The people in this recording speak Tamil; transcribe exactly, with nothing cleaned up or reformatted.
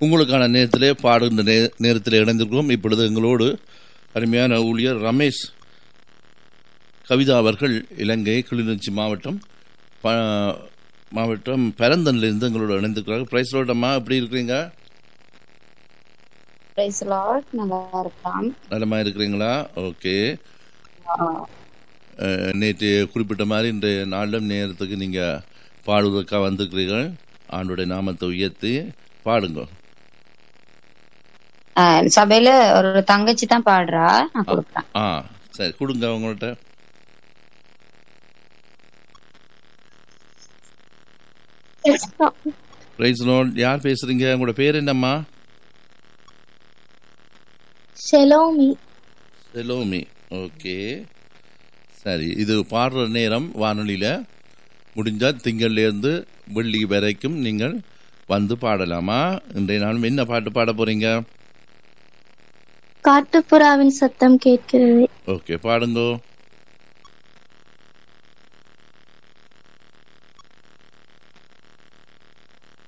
உங்களுக்கான நேரத்திலே பாடுகின்ற நே நேரத்தில் இணைந்திருக்கிறோம். இப்பொழுது எங்களோடு அருமையான ஊழியர் ரமேஷ் கவிதா அவர்கள் இலங்கை கிளிநொச்சி மாவட்டம் மாவட்டம் பரந்தனிலிருந்து எங்களோட இணைந்திருக்கிறார்கள். பிரைஸ் லார்ட் அம்மா, எப்படி இருக்கிறீங்க? பிரைஸ் லார்ட், நல்லா இருக்கலாம். நலமா இருக்கிறீங்களா? ஓகே. நேற்று குறிப்பிட்ட மாதிரி இன்றைய நாளிலும் நேரத்துக்கு நீங்க பாடுவதற்காக வந்திருக்கிறீர்கள். ஆண்டுடைய நாமத்தை உயர்த்தி பாடுங்க. சபையில ஒரு தங்கச்சி தான் பாடுறா, நான் கொடுக்குறேன். ஆ சரி, கொடுங்க அவங்கள்ட்ட. Price Lord. யார் பேசுறீங்க? உங்களோட பேர் என்னம்மா? செலோமி. செலோமி. ஓகே சரி. இது பாடுற நேரம் வானொலியில முடிஞ்சா திங்கள்ல இருந்து வெள்ளி வரைக்கும் நீங்கள் வந்து பாடலாமா? இன்றைய நாளும் என்ன பாட்டு பாட போறீங்க? காட்டுப்புறாவின் சத்தம் கேட்கிறது. ஓகே, பாடுங்க.